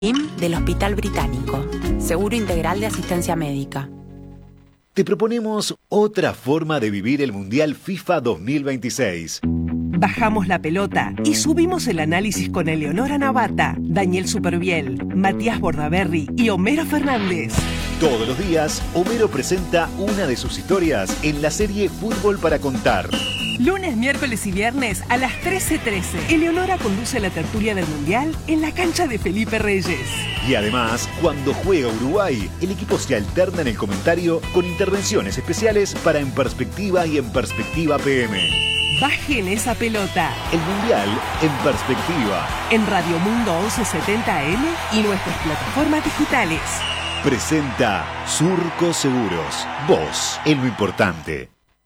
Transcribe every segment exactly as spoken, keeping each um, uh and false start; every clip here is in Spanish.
Del Hospital Británico. Seguro Integral de Asistencia Médica. Te proponemos otra forma de vivir el Mundial FIFA dos mil veintiséis. Bajamos la pelota y subimos el análisis con Eleonora Navata, Daniel Superviel, Matías Bordaberry y Homero Fernández. Todos los días, Homero presenta una de sus historias en la serie Fútbol para Contar. Lunes, miércoles y viernes a las trece trece. Eleonora conduce la tertulia del Mundial en la cancha de Felipe Reyes. Y además, cuando juega Uruguay, el equipo se alterna en el comentario con intervenciones especiales para En Perspectiva y En Perspectiva P M. Bajen esa pelota. El Mundial en Perspectiva. En Radio Mundo once setenta A M y nuestras plataformas digitales. Presenta Surco Seguros. Vos, en lo importante.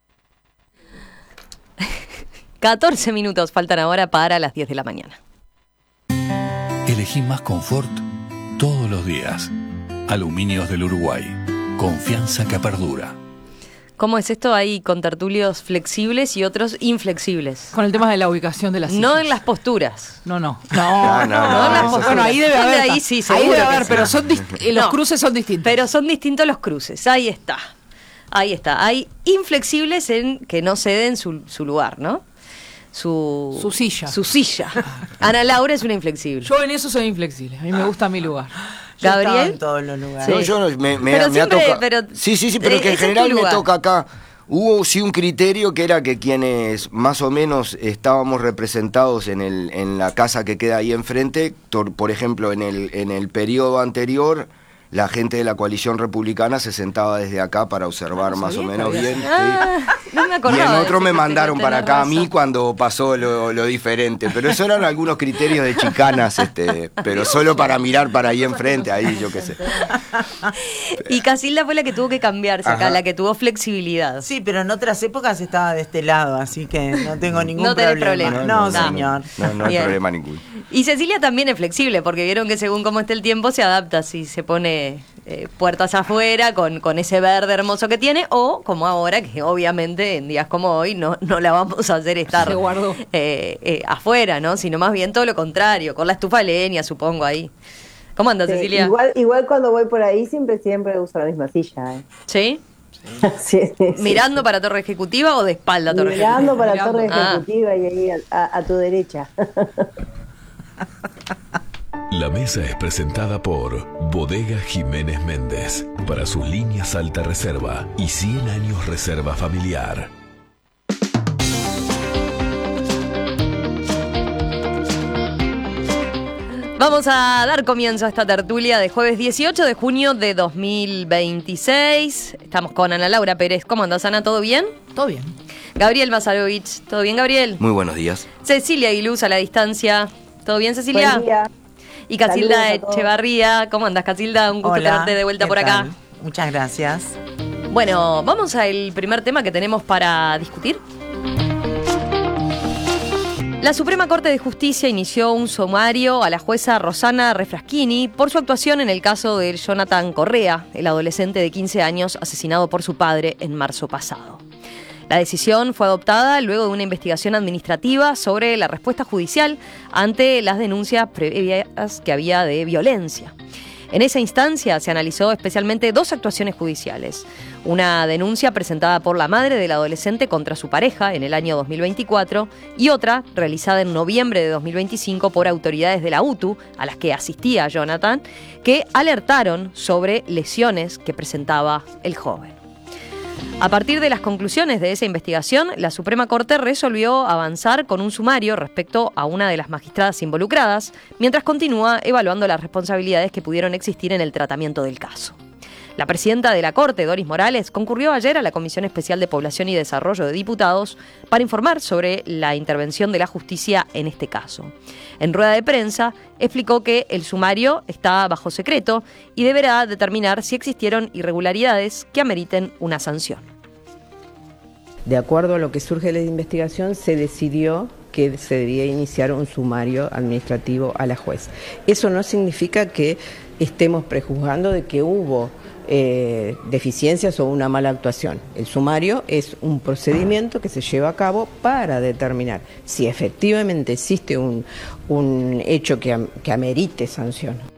catorce minutos faltan ahora para las diez de la mañana. Elegí más confort todos los días. Aluminios del Uruguay. Confianza que perdura. ¿Cómo es esto? Hay contertulios flexibles y otros inflexibles. Con el tema de la ubicación de las sillas. No en las posturas. No, no. No, no, no. No en las posturas. Bueno, ahí debe haber. Ahí sí, ahí debe haber, sí. pero son dist- los No, cruces son distintos. Pero son distintos los cruces. Ahí está. Ahí está. Hay inflexibles en que no ceden su, su lugar, ¿no? Su, Su silla. Su silla. Ana Laura es una inflexible. Yo en eso soy inflexible. A mí me gusta mi lugar. Yo Gabriel. estaba en todos los lugares. Sí. No, yo no, me, me, Pero me siempre, toca. pero, sí, sí, sí, pero eh, que en ese es general tu me lugar. toca acá. Hubo sí un criterio que era que quienes más o menos estábamos representados en el en la casa que queda ahí enfrente, tor- por ejemplo, en el en el periodo anterior, la gente de la coalición republicana se sentaba desde acá para observar no más o sabía menos que había- bien. Ah, sí. no me Y acordaba. en de otro eso, me pero mandaron para tenés acá a mí razón. cuando pasó lo, lo diferente. Pero eso eran algunos criterios de chicanas, este, pero solo para mirar para ahí enfrente, ahí yo qué sé. Y Casilda fue la que tuvo que cambiarse acá, Ajá. la que tuvo flexibilidad. Sí, pero en otras épocas estaba de este lado, así que no tengo ningún No tenés problema. problema. No, No, señor. No, no hay Bien. problema ninguno. Y Cecilia también es flexible, porque vieron que según cómo esté el tiempo se adapta, si se pone eh, puertas afuera con, con ese verde hermoso que tiene, o como ahora, que obviamente en días como hoy no, no la vamos a hacer estar Se guardó. eh, eh, afuera, ¿no? Sino más bien todo lo contrario, con la estufa de leña, supongo, ahí. ¿Cómo andas, Sí, Cecilia? igual, igual cuando voy por ahí siempre siempre uso la misma silla. ¿eh? ¿Sí? Sí, sí, sí. ¿Mirando para Torre Ejecutiva o de espalda a Torre Mirando Ejecutiva? para Mirando. Torre Ah. Ejecutiva y ahí a, a- a tu derecha. La mesa es presentada por Bodega Jiménez Méndez. Para sus líneas alta reserva y cien años reserva familiar. Vamos a dar comienzo a esta tertulia de jueves dieciocho de junio de dos mil veintiséis. Estamos con Ana Laura Pérez. ¿Cómo andas, Ana? ¿Todo bien? Todo bien. Gabriel Mazarovich. ¿Todo bien, Gabriel? Muy buenos días. Cecilia Aguiluz a la distancia. ¿Todo bien, Cecilia? Buen día. Y Casilda Saludos a todos. Echevarría. ¿Cómo andas, Casilda? Un gusto Hola, tenerte de vuelta ¿qué por acá. tal? Muchas gracias. Bueno, vamos al primer tema que tenemos para discutir. La Suprema Corte de Justicia inició un sumario a la jueza Rosana Refraschini por su actuación en el caso de Jonathan Correa, el adolescente de quince años asesinado por su padre en marzo pasado. La decisión fue adoptada luego de una investigación administrativa sobre la respuesta judicial ante las denuncias previas que había de violencia. En esa instancia se analizó especialmente dos actuaciones judiciales. Una denuncia presentada por la madre del adolescente contra su pareja en el año dos mil veinticuatro y otra realizada en noviembre de dos mil veinticinco por autoridades de la U T U, a las que asistía Jonathan, que alertaron sobre lesiones que presentaba el joven. A partir de las conclusiones de esa investigación, la Suprema Corte resolvió avanzar con un sumario respecto a una de las magistradas involucradas, mientras continúa evaluando las responsabilidades que pudieron existir en el tratamiento del caso. La presidenta de la Corte, Doris Morales, concurrió ayer a la Comisión Especial de Población y Desarrollo de Diputados para informar sobre la intervención de la justicia en este caso. En rueda de prensa, explicó que el sumario está bajo secreto y deberá determinar si existieron irregularidades que ameriten una sanción. De acuerdo a lo que surge de la investigación, se decidió que se debía iniciar un sumario administrativo a la juez. Eso no significa que estemos prejuzgando de que hubo eh, deficiencias o una mala actuación. El sumario es un procedimiento que se lleva a cabo para determinar si efectivamente existe un, un hecho que, am- que amerite sanción.